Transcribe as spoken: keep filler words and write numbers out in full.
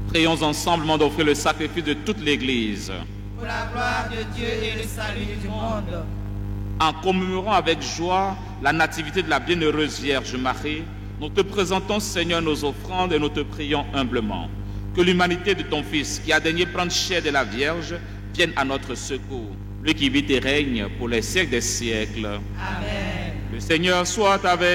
Prions ensemble d'offrir le sacrifice de toute l'Église. Pour la gloire de Dieu et le salut du monde. En commémorant avec joie la nativité de la bienheureuse Vierge Marie, nous te présentons, Seigneur, nos offrandes et nous te prions humblement. Que l'humanité de ton Fils, qui a daigné prendre chair de la Vierge, vienne à notre secours. Lui qui vit et règne pour les siècles des siècles. Amen. Le Seigneur soit avec